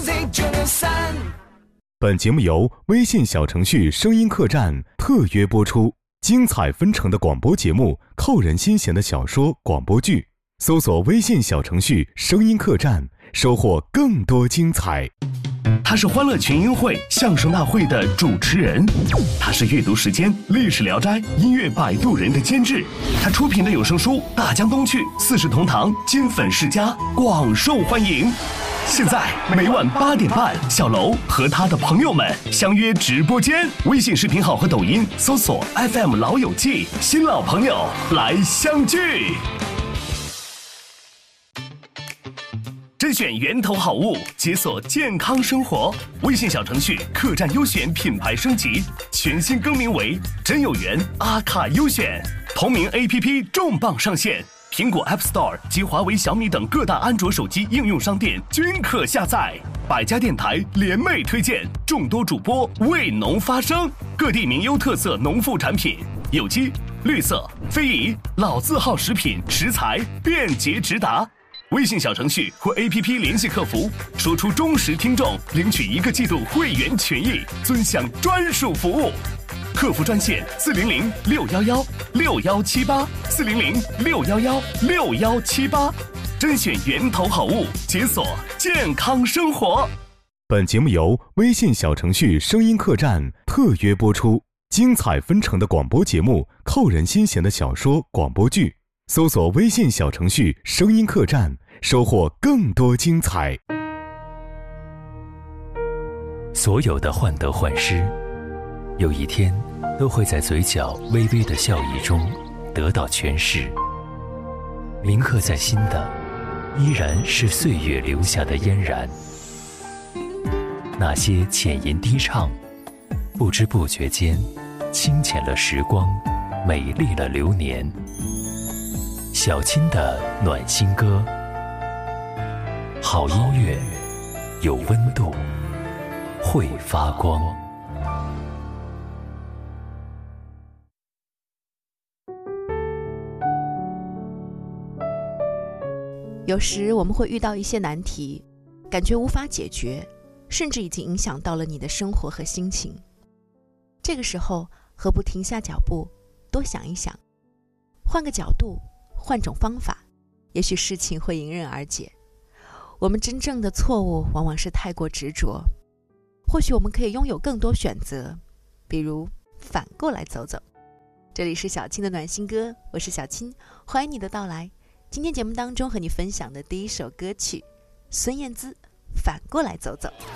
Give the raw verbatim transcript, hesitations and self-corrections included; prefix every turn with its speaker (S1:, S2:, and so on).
S1: 本节目由微信小程序声音客栈特约播出，精彩纷呈的广播节目，扣人心弦的小说广播剧，搜索微信小程序声音客栈，收获更多精彩。
S2: 他是欢乐群英会相声大会的主持人，他是阅读时间历史聊斋音乐摆渡人的监制，他出品的有声书大江东去四世同堂金粉世家广受欢迎。现在每晚八点半，小楼和他的朋友们相约直播间，微信视频号和抖音搜索 F M 老友记，新老朋友来相聚。甄选源头好物，解锁健康生活。微信小程序客栈优选品牌升级，全新更名为真有缘阿卡优选。同名 A P P 重磅上线，苹果 App Store 及华为、小米等各大安卓手机应用商店均可下载。百家电台联袂推荐，众多主播为农发声，各地名优特色农副产品，有机、绿色、非遗、老字号食品食材便捷直达。微信小程序或 A P P 联系客服，说出忠实听众领取一个季度会员权益，尊享专属服务。客服专线四零零六幺幺六幺七八四零零六幺幺六幺七八，甄选源头好物，解锁健康生活。
S1: 本节目由微信小程序声音客栈特约播出，精彩纷呈的广播节目，扣人心弦的小说广播剧，搜索微信小程序声音客栈，收获更多精彩。
S3: 所有的患得患失，有一天都会在嘴角微微的笑意中得到诠释。铭刻在心的依然是岁月留下的嫣然，那些浅吟低唱，不知不觉间清浅了时光，美丽了流年。小青的暖心歌，好音乐有温度，会发光。
S4: 有时我们会遇到一些难题，感觉无法解决，甚至已经影响到了你的生活和心情。这个时候，何不停下脚步，多想一想，换个角度，换种方法，也许事情会迎刃而解。我们真正的错误往往是太过执着，或许我们可以拥有更多选择，比如反过来走走。这里是小青的暖心歌，我是小青，欢迎你的到来。今天节目当中和你分享的第一首歌曲，孙燕姿《反过来走走》。